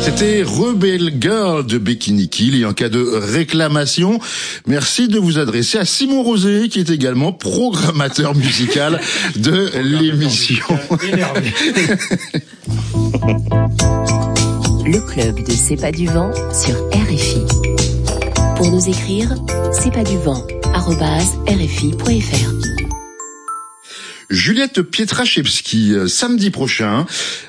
C'était Rebel Girl de Bikini Kill. Et en cas de réclamation, merci de vous adresser à Simon Rosé, qui est également programmateur musical de l'émission. Le club de C'est pas du vent sur RFI. Pour nous écrire, c'est pas du vent@rfi.fr. Juliette Pietraszewski, samedi prochain,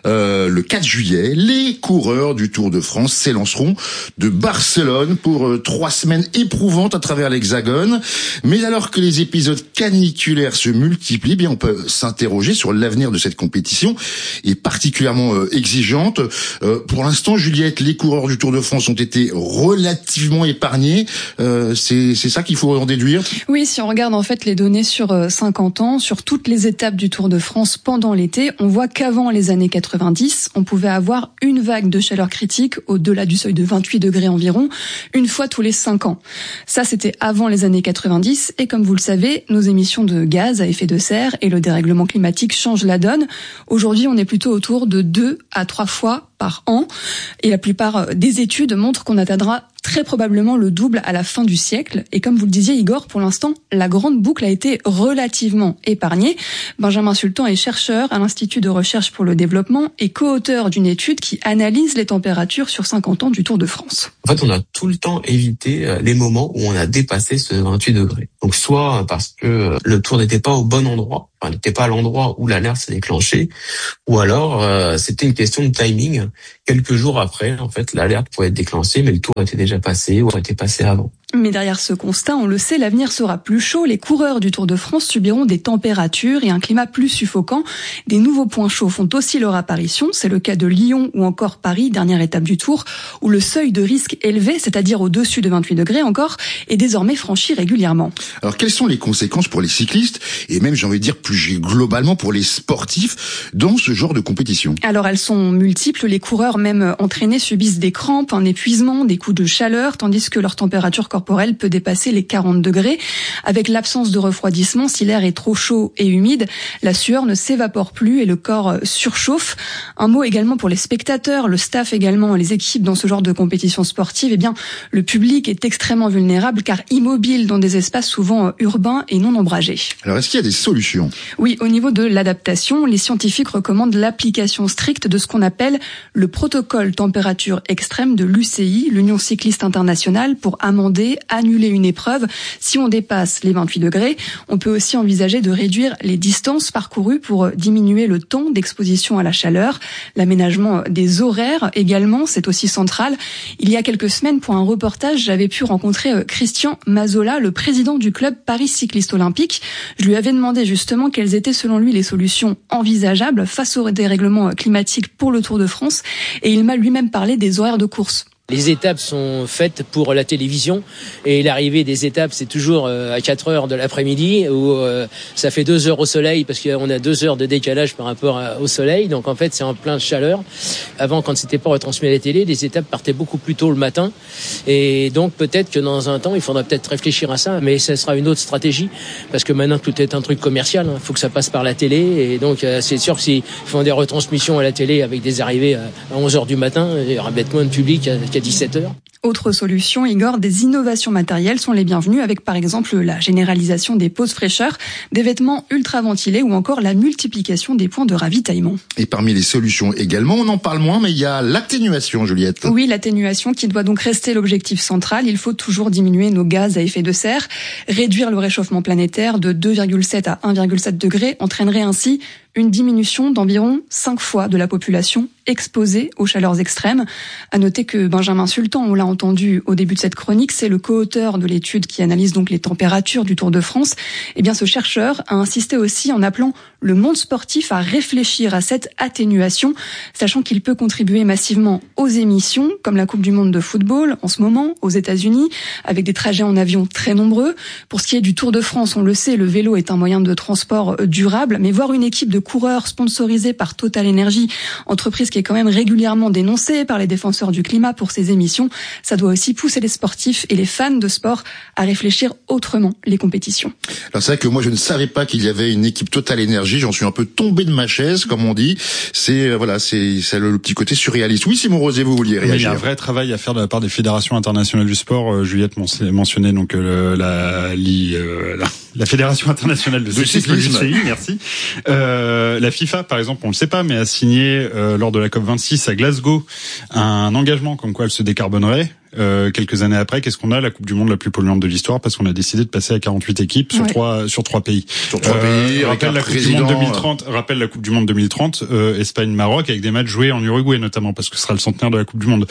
le 4 juillet, les coureurs du Tour de France s'élanceront de Barcelone pour 3 semaines éprouvantes à travers l'Hexagone. Mais alors que les épisodes caniculaires se multiplient, bien on peut s'interroger sur l'avenir de cette compétition, et particulièrement exigeante. Pour l'instant, Juliette, les coureurs du Tour de France ont été relativement épargnés. C'est ça qu'il faut en déduire? Oui, si on regarde en fait les données sur 50 ans, sur toutes les étapes du Tour de France pendant l'été, on voit qu'avant les années 90, on pouvait avoir une vague de chaleur critique au-delà du seuil de 28 degrés environ, une fois tous les 5 ans. Ça, c'était avant les années 90, et comme vous le savez, nos émissions de gaz à effet de serre et le dérèglement climatique changent la donne. Aujourd'hui, on est plutôt autour de 2 à 3 fois par an, et la plupart des études montrent qu'on atteindra très probablement le double à la fin du siècle. Et comme vous le disiez, Igor, pour l'instant, la grande boucle a été relativement épargnée. Benjamin Sultan est chercheur à l'Institut de recherche pour le développement et co-auteur d'une étude qui analyse les températures sur 50 ans du Tour de France. En fait, on a tout le temps évité les moments où on a dépassé ce 28 degrés. Donc soit parce que le Tour n'était pas au bon endroit, enfin n'était pas à l'endroit où l'alerte s'est déclenchée, ou alors c'était une question de timing. Quelques jours après, en fait, l'alerte pouvait être déclenchée, mais le Tour était déjà passé ou était passé avant. Mais derrière ce constat, on le sait, l'avenir sera plus chaud. Les coureurs du Tour de France subiront des températures et un climat plus suffocant. Des nouveaux points chauds font aussi leur apparition. C'est le cas de Lyon ou encore Paris, dernière étape du Tour, où le seuil de risque élevé, c'est-à-dire au-dessus de 28 degrés encore, est désormais franchi régulièrement. Alors, quelles sont les conséquences pour les cyclistes et même, j'ai envie de dire, plus globalement pour les sportifs dans ce genre de compétition? Alors, elles sont multiples. Les coureurs, même entraînés, subissent des crampes, un épuisement, des coups de chaleur, tandis que leur température corporelle peut dépasser les 40 degrés. Avec l'absence de refroidissement, si l'air est trop chaud et humide, la sueur ne s'évapore plus et le corps surchauffe. Un mot également pour les spectateurs, le staff également, les équipes dans ce genre de compétition sportive. Eh bien, le public est extrêmement vulnérable car immobile dans des espaces souvent urbains et non ombragés. Alors, est-ce qu'il y a des solutions? Oui, au niveau de l'adaptation, les scientifiques recommandent l'application stricte de ce qu'on appelle le protocole température extrême de l'UCI, l'Union cycliste internationale, pour amender, annuler une épreuve si on dépasse les 28 degrés. On peut aussi envisager de réduire les distances parcourues pour diminuer le temps d'exposition à la chaleur. L'aménagement des horaires également, c'est aussi central. Il y a quelques semaines, pour un reportage, j'avais pu rencontrer Christian Mazola, le président du club Paris Cycliste Olympique. Je lui avais demandé justement quelles étaient selon lui les solutions envisageables face au dérèglement climatique pour le Tour de France, et il m'a lui-même parlé des horaires de course. Les étapes sont faites pour la télévision et l'arrivée des étapes, c'est toujours à 4 heures de l'après-midi où ça fait 2 heures au soleil parce qu'on a 2 heures de décalage par rapport au soleil. Donc en fait, c'est en plein chaleur. Avant, quand c'était pas retransmis à la télé, les étapes partaient beaucoup plus tôt le matin. Et donc peut-être que dans un temps, il faudra peut-être réfléchir à ça. Mais ça sera une autre stratégie parce que maintenant, tout est un truc commercial. Il faut que ça passe par la télé. Et donc c'est sûr que s'ils font des retransmissions à la télé avec des arrivées à 11 heures du matin, il y aura peut-être moins de public à 17 heures. Autre solution, Igor, des innovations matérielles sont les bienvenues avec par exemple la généralisation des pauses fraîcheur, des vêtements ultra ventilés ou encore la multiplication des points de ravitaillement. Et parmi les solutions également, on en parle moins, mais il y a l'atténuation, Juliette. Oui, l'atténuation qui doit donc rester l'objectif central. Il faut toujours diminuer nos gaz à effet de serre. Réduire le réchauffement planétaire de 2,7 à 1,7 degrés entraînerait ainsi une diminution d'environ 5 fois de la population exposée aux chaleurs extrêmes. À noter que Benjamin Sultan, on l'a entendu au début de cette chronique, c'est le co-auteur de l'étude qui analyse donc les températures du Tour de France. Eh bien, ce chercheur a insisté aussi en appelant le monde sportif à réfléchir à cette atténuation, sachant qu'il peut contribuer massivement aux émissions, comme la Coupe du Monde de football en ce moment, aux États-Unis, avec des trajets en avion très nombreux. Pour ce qui est du Tour de France, on le sait, le vélo est un moyen de transport durable, mais voir une équipe de coureurs sponsorisés par Total Energy, entreprise qui est quand même régulièrement dénoncée par les défenseurs du climat pour ses émissions, ça doit aussi pousser les sportifs et les fans de sport à réfléchir autrement les compétitions. Alors c'est vrai que moi je ne savais pas qu'il y avait une équipe Total Énergie, j'en suis un peu tombé de ma chaise comme on dit. C'est le petit côté surréaliste. Oui, Simon Rosier, vous vouliez réagir. Il y a un vrai travail à faire de la part des fédérations internationales du sport. Juliette mentionnait donc la Fédération internationale de cyclisme, l'UCI, merci. La FIFA, par exemple, on le sait pas, mais a signé lors de la COP26 à Glasgow un engagement comme quoi elle se décarbonerait. Quelques années après, qu'est-ce qu'on a? La Coupe du Monde la plus polluante de l'histoire, parce qu'on a décidé de passer à 48 équipes sur trois pays. Sur 3 pays, rappelle la Coupe du Monde 2030, rappelle la Coupe du Monde 2030, Espagne-Maroc, avec des matchs joués en Uruguay notamment, parce que ce sera le centenaire de la Coupe du Monde.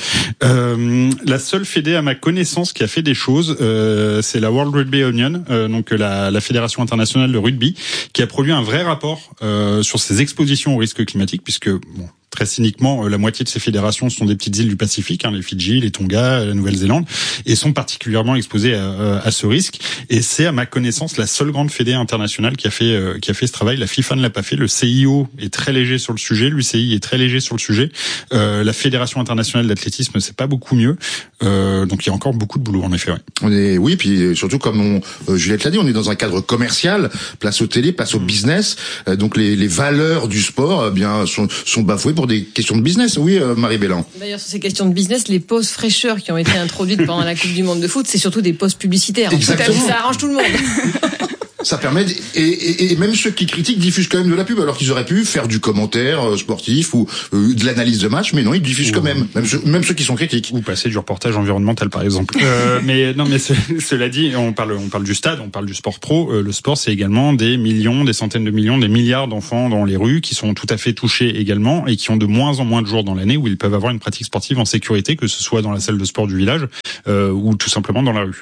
La seule fédé à ma connaissance qui a fait des choses, c'est la World Rugby Union, donc la Fédération internationale de rugby, qui a produit un vrai rapport sur ses expositions aux risques climatiques, puisque bon, très cyniquement, la moitié de ces fédérations sont des petites îles du Pacifique, les Fidji, les Tonga, la Nouvelle-Zélande, et sont particulièrement exposées à ce risque. Et c'est, à ma connaissance, la seule grande fédé internationale qui a fait ce travail. La FIFA ne l'a pas fait. Le CIO est très léger sur le sujet. L'UCI est très léger sur le sujet. La Fédération internationale d'athlétisme, c'est pas beaucoup mieux. Donc il y a encore beaucoup de boulot, en effet. Ouais. Oui, puis surtout comme Juliette l'a dit, on est dans un cadre commercial, place aux télé, place au business. Donc les valeurs du sport, sont bafouées pour des questions de business. Oui, Marie Bellan. D'ailleurs, sur ces questions de business, les pauses fraîcheurs qui ont été introduites pendant la Coupe du Monde de foot, c'est surtout des pauses publicitaires. Exactement. Ça arrange tout le monde. Ça permet et même ceux qui critiquent diffusent quand même de la pub, alors qu'ils auraient pu faire du commentaire sportif ou de l'analyse de match, mais non, ils diffusent quand même ceux qui sont critiques. Ou passer du reportage environnemental, par exemple. Mais cela dit, on parle du stade, on parle du sport pro. Le sport, c'est également des millions, des centaines de millions, des milliards d'enfants dans les rues qui sont tout à fait touchés également et qui ont de moins en moins de jours dans l'année où ils peuvent avoir une pratique sportive en sécurité, que ce soit dans la salle de sport du village ou tout simplement dans la rue.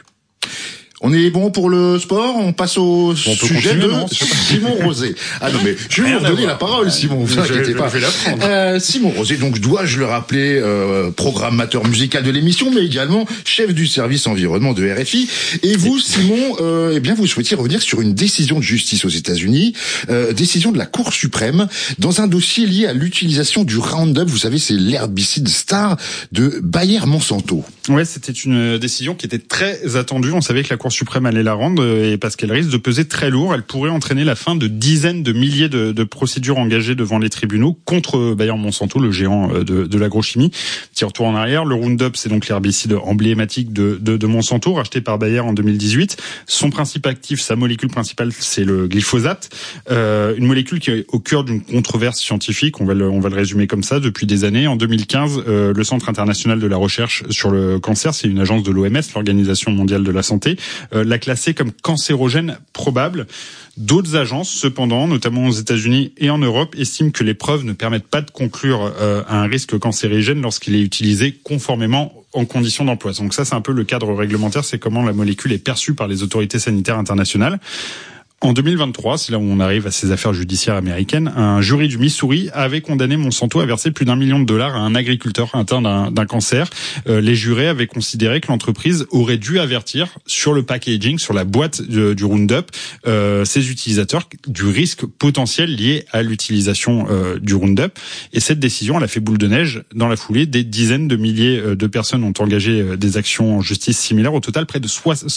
On est bon pour le sport, on passe au sujet de Simon Rosier. Ah non, mais je vais vous redonner la parole, Simon, vous inquiétez pas. Je vais la prendre. Simon Rosier, donc dois-je le rappeler, programmateur musical de l'émission, mais également chef du service environnement de RFI. Et vous, Simon, vous souhaitiez revenir sur une décision de justice aux États-Unis, décision de la Cour suprême, dans un dossier lié à l'utilisation du Roundup, vous savez, c'est l'herbicide star de Bayer-Monsanto. Ouais, c'était une décision qui était très attendue. On savait que la Cour suprême allait la rendre, et parce qu'elle risque de peser très lourd, elle pourrait entraîner la fin de dizaines de milliers de procédures engagées devant les tribunaux contre Bayer-Monsanto, le géant de l'agrochimie. Petit retour en arrière, le Roundup, c'est donc l'herbicide emblématique de Monsanto, racheté par Bayer en 2018. Son principe actif, sa molécule principale, c'est le glyphosate, une molécule qui est au cœur d'une controverse scientifique, on va le résumer comme ça, depuis des années. En 2015, le Centre international de la recherche sur le cancer, c'est une agence de l'OMS, l'Organisation mondiale de la santé, l'a classé comme cancérogène probable. D'autres agences, cependant, notamment aux États-Unis et en Europe, estiment que les preuves ne permettent pas de conclure à un risque cancérigène lorsqu'il est utilisé conformément en conditions d'emploi. Donc ça, c'est un peu le cadre réglementaire, c'est comment la molécule est perçue par les autorités sanitaires internationales. En 2023, c'est là où on arrive à ces affaires judiciaires américaines, un jury du Missouri avait condamné Monsanto à verser plus d'$1 million à un agriculteur atteint d'un cancer. Les jurés avaient considéré que l'entreprise aurait dû avertir sur le packaging, sur la boîte du Roundup, ses utilisateurs du risque potentiel lié à l'utilisation du Roundup. Et cette décision, elle a fait boule de neige. Dans la foulée, des dizaines de milliers de personnes ont engagé des actions en justice similaires. Au total, près de 60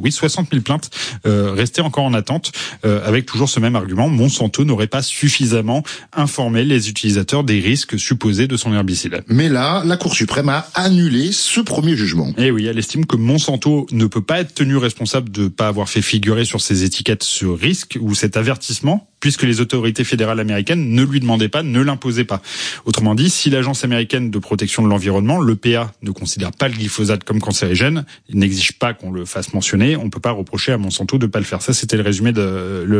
000 plaintes restaient encore en attente. Avec toujours ce même argument, Monsanto n'aurait pas suffisamment informé les utilisateurs des risques supposés de son herbicide. Mais là, la Cour suprême a annulé ce premier jugement. Et oui, elle estime que Monsanto ne peut pas être tenu responsable de ne pas avoir fait figurer sur ses étiquettes ce risque ou cet avertissement, puisque les autorités fédérales américaines ne lui demandaient pas, ne l'imposaient pas. Autrement dit, si l'Agence américaine de protection de l'environnement, l'EPA, ne considère pas le glyphosate comme cancérigène, il n'exige pas qu'on le fasse mentionner, on ne peut pas reprocher à Monsanto de ne pas le faire. Ça, c'était le résumé de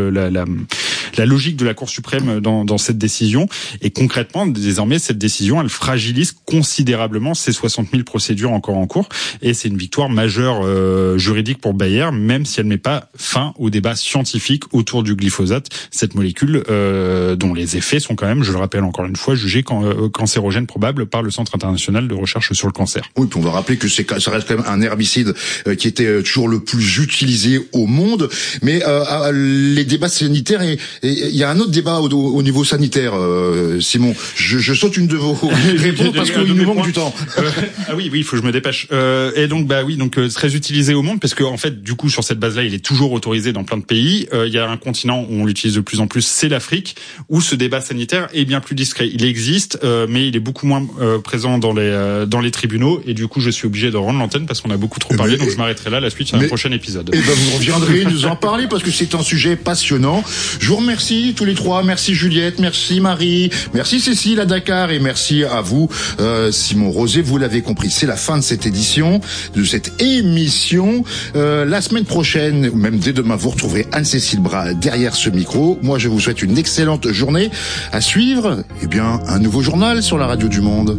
la logique de la Cour suprême dans cette décision. Et concrètement, désormais, cette décision, elle fragilise considérablement ces 60 000 procédures encore en cours. Et c'est une victoire majeure juridique pour Bayer, même si elle ne met pas fin au débat scientifique autour du glyphosate. Cette cette molécule dont les effets sont quand même, je le rappelle encore une fois, jugés cancérogènes probables par le Centre international de recherche sur le cancer. Oui, puis on va rappeler que ça reste quand même un herbicide qui était toujours le plus utilisé au monde. Mais les débats sanitaires, et il y a un autre débat au niveau sanitaire, Simon. Je saute une de vos réponses parce qu'il nous manque du temps. Oui, il faut que je me dépêche. Et donc, très utilisé au monde parce que en fait, du coup, sur cette base-là, il est toujours autorisé dans plein de pays. Il y a un continent où on l'utilise de plus en plus, c'est l'Afrique, où ce débat sanitaire est bien plus discret. Il existe, mais il est beaucoup moins présent dans les tribunaux. Et du coup, je suis obligé de rendre l'antenne parce qu'on a beaucoup trop parlé. Donc, je m'arrêterai là. La suite, c'est un prochain épisode. Et vous reviendrez nous en parler parce que c'est un sujet passionnant. Je vous remercie tous les trois. Merci Juliette, merci Marie, merci Cécile à Dakar et merci à vous, Simon Rosé. Vous l'avez compris, c'est la fin de cette édition, de cette émission. La semaine prochaine, ou même dès demain, vous retrouverez Anne-Cécile Bras derrière ce micro. Moi, je vous souhaite une excellente journée. À suivre, un nouveau journal sur la radio du Monde.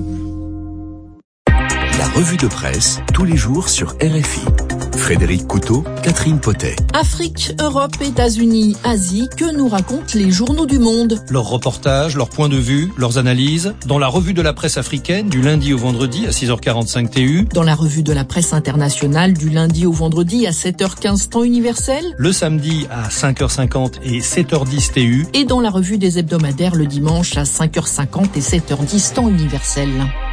La revue de presse, tous les jours sur RFI. Frédéric Couteau, Catherine Potet. Afrique, Europe, États-Unis, Asie, que nous racontent les journaux du monde? Leurs reportages, leurs points de vue, leurs analyses, dans la revue de la presse africaine, du lundi au vendredi à 6h45 TU. Dans la revue de la presse internationale, du lundi au vendredi à 7h15 temps universel. Le samedi à 5h50 et 7h10 TU. Et dans la revue des hebdomadaires le dimanche à 5h50 et 7h10 temps universel.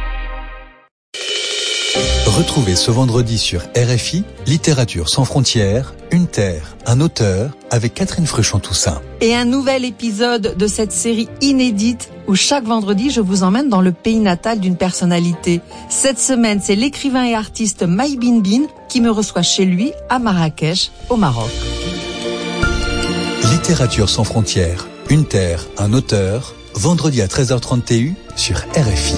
Retrouvez ce vendredi sur RFI, Littérature sans frontières, une terre, un auteur, avec Catherine Fruchon-Toussaint. Et un nouvel épisode de cette série inédite où chaque vendredi je vous emmène dans le pays natal d'une personnalité. Cette semaine, c'est l'écrivain et artiste Maï Binbin qui me reçoit chez lui à Marrakech, au Maroc. Littérature sans frontières, une terre, un auteur, vendredi à 13h30 TU sur RFI.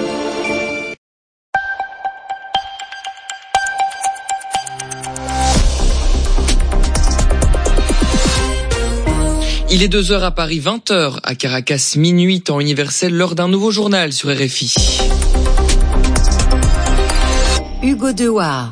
Il est 2h à Paris, 20h à Caracas, minuit, temps universel, l'heure d'un nouveau journal sur RFI. Hugo Dewar.